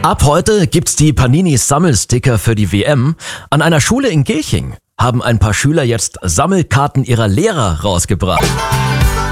Ab heute gibt's die Panini-Sammelsticker für die WM. An einer Schule in Gilching haben ein paar Schüler jetzt Sammelkarten ihrer Lehrer rausgebracht.